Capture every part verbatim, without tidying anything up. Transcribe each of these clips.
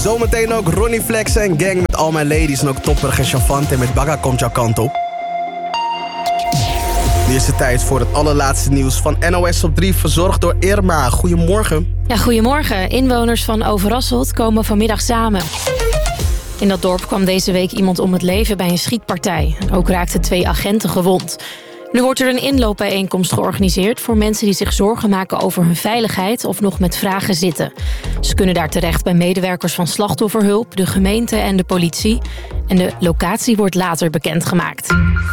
Zometeen ook Ronnie Flex en gang met All My Ladies. En ook Topper en Chavante met Bagga komt jouw kant op. Nu is het tijd voor het allerlaatste nieuws van N O S op drie, verzorgd door Irma. Goedemorgen. Ja, goedemorgen. Inwoners van Overasselt komen vanmiddag samen. In dat dorp kwam deze week iemand om het leven bij een schietpartij. Ook raakten twee agenten gewond. Nu wordt er een inloopbijeenkomst georganiseerd voor mensen die zich zorgen maken over hun veiligheid of nog met vragen zitten. Ze kunnen daar terecht bij medewerkers van slachtofferhulp, de gemeente en de politie. En de locatie wordt later bekendgemaakt.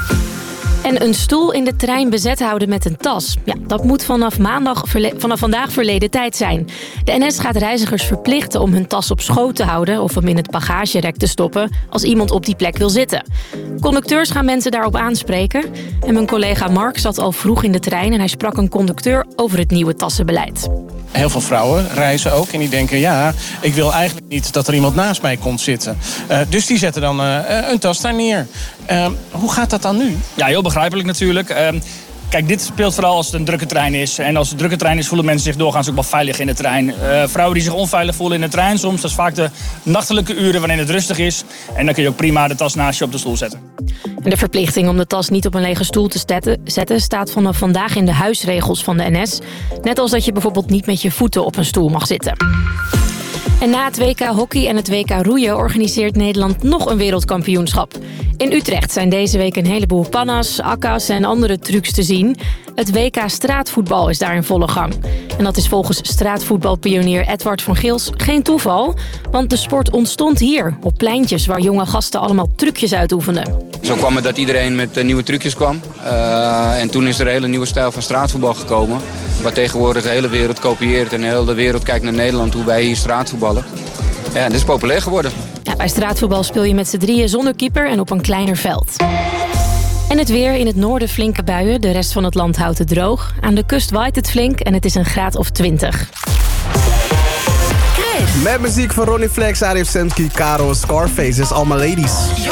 En een stoel in de trein bezet houden met een tas. Ja, dat moet vanaf, maandag, verle- vanaf vandaag verleden tijd zijn. De N S gaat reizigers verplichten om hun tas op schoot te houden of hem in het bagagerek te stoppen als iemand op die plek wil zitten. Conducteurs gaan mensen daarop aanspreken. En mijn collega Mark zat al vroeg in de trein en hij sprak een conducteur over het nieuwe tassenbeleid. Heel veel vrouwen reizen ook en die denken, ja, ik wil eigenlijk niet dat er iemand naast mij komt zitten. Uh, dus die zetten dan uh, een tas daar neer. Uh, hoe gaat dat dan nu? Ja, heel begrijpelijk natuurlijk. Uh, kijk, dit speelt vooral als het een drukke trein is. En als het een drukke trein is, voelen mensen zich doorgaans ook wel veilig in de trein. Uh, vrouwen die zich onveilig voelen in de trein soms, dat is vaak de nachtelijke uren wanneer het rustig is. En dan kun je ook prima de tas naast je op de stoel zetten. En de verplichting om de tas niet op een lege stoel te zetten staat vanaf vandaag in de huisregels van de N S. Net als dat je bijvoorbeeld niet met je voeten op een stoel mag zitten. En na het W K hockey en het W K roeien organiseert Nederland nog een wereldkampioenschap. In Utrecht zijn deze week een heleboel pannas, akka's en andere trucs te zien. Het W K straatvoetbal is daar in volle gang. En dat is volgens straatvoetbalpionier Edward van Geels geen toeval. Want de sport ontstond hier, op pleintjes waar jonge gasten allemaal trucjes uitoefenden. Zo kwam het dat iedereen met uh, nieuwe trucjes kwam. Uh, en toen is er een hele nieuwe stijl van straatvoetbal gekomen. Wat tegenwoordig de hele wereld kopieert en de hele wereld kijkt naar Nederland hoe wij hier straatvoetballen. Ja, dat is populair geworden. Ja, bij straatvoetbal speel je met z'n drieën zonder keeper en op een kleiner veld. En het weer, in het noorden flinke buien. De rest van het land houdt het droog. Aan de kust waait het flink en het is een graad of twintig. Met muziek van Ronnie Flex, Arif Semski, Caro, Scarface is All My Ladies.